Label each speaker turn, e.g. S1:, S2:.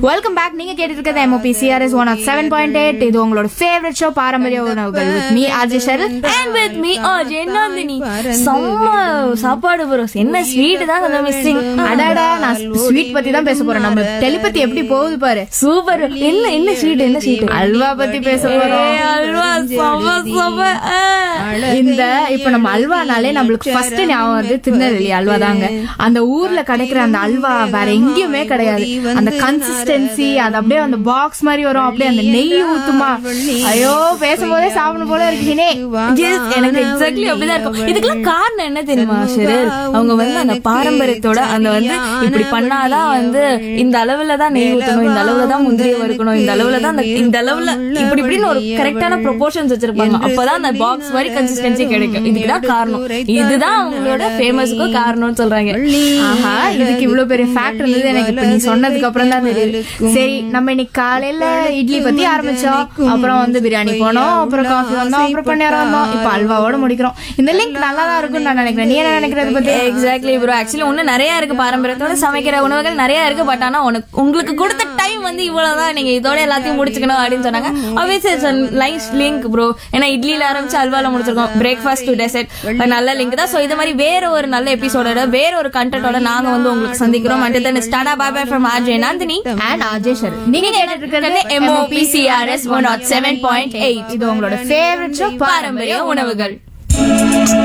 S1: Welcome back. நீங்க கேட்டுட்டு இருக்கிறது MOP CRS 107.8. இது உங்களோட ஃபேவரட் ஷோ பாரம்பரிய உணவுகள் with me RJ Sharad
S2: and with me RJ Nandini. செம்ம சாப்பாடு ப்ரோ. என்ன ஸ்வீட் தான் கொஞ்சம் மிஸ்ஸிங்.
S1: அடடா, நான் ஸ்வீட் பத்தி தான் பேச போறேன். நம்ம டெலிபதி எப்படி போகுது பாரு.
S2: சூப்பர். என்ன ஸ்வீட்? என்ன ஸ்வீட்?
S1: அல்வா பத்தி பேச போறோம்.
S2: அல்வா சம
S1: இந்த இப்ப நம்ம அல்வானாலே நம்மளுக்கு ஃபர்ஸ்ட் ஞாபகம் வந்து திருநெல்வேலி அல்வா தாங்க. அந்த ஊர்ல கிடைக்கிற அந்த அல்வா வேற எங்கேயுமே கிடையாது. அந்த கன்சிஸ்டன்சி, அது அப்படியே அந்த பாக்ஸ் மாதிரி வரும், அப்படியே அந்த நெய் ஊத்துமா. ஐயோ, பேசும்போதே சாப்பிடும் போல இருக்குனே.
S2: எனக்கு எக்ஸாக்ட்லி அப்படிதான் இருக்கும். இதுக்கெல்லாம் காரணம் என்ன தெரியுமா ஷரத்? அவங்க வந்து அந்த பாரம்பரியத்தோட அந்த வந்து இப்படி பண்ணாதான் வந்து இந்த அளவுல தான் நெய் ஊத்தணும், இந்த அளவுல தான் முந்திரியை வறுக்கணும், இந்த அளவுல தான் இந்த அளவுல இப்படி இப்படின்னு ஒரு கரெக்டான ப்ரொபோர்ஷன்ஸ் வச்சிருப்பாங்க. அப்பதான் அந்த பாக்ஸ் மாதிரி கன்சிஸ்டன்சி கிடைக்கும். இதுக்குதான் காரணம். இதுதான் அவங்களோட ஃபேமஸுக்கு காரணம்னு சொல்றாங்க.
S1: ஆஹா, இதுக்கு இவ்வளவு பெரிய ஃபேக்ட் இருந்தது எனக்கு இப்ப நீ சொன்னதுக்கு அப்புறம் தான் தெரியுது. சரி, நம்ம இன்னைக்கு காலையில இட்லி பத்தி ஆரம்பிச்சோம், அப்புறம் வந்து பிரியாணி போனோம், அப்புறம் காஃபி வந்தோம், அப்புறம் பன்னீர் வந்தோம், இப்ப அல்வாவோட முடிக்கிறோம். இந்த லிங்க் நல்லா தான் இருக்கும்னு நான் நினைக்கிறேன். நீ என்ன நினைக்கிறது பத்தி?
S2: Exactly bro. ஆக்சுவலி ஒண்ணு நிறைய இருக்கு, பாரம்பரியத்தோட சமைக்கிற உணவுகள் நிறைய இருக்கு. பட் ஆனா உங்களுக்கு கொடுத்த டைம் வந்து இவ்வளவுதான், நீங்க இதோட எல்லாத்தையும் முடிச்சுக்கணும் அப்படின்னு சொன்னாங்க. Nice link bro. ஏன்னா இட்லியில ஆரம்பிச்சு அல்வால முடிச்சிருக்கோம். பிரேக்ஃபாஸ்ட் டு டெசர்ட் நல்ல லிங்க் தான். சோ இது மாதிரி வேற ஒரு நல்ல எபிசோடோட வேற ஒரு கண்டென்ட்டோட நாங்க வந்து உங்களுக்கு சந்திக்கிறோம். until then tata bye by from RJ Nandini
S1: and RJ Sharad. நீங்க கேட்டுட்டு இருக்கிறது
S2: MOP CRS 107.8.
S1: இது உங்களோட ஃபேவரட் ஷோ
S2: பாரம்பரிய உணவுகள்.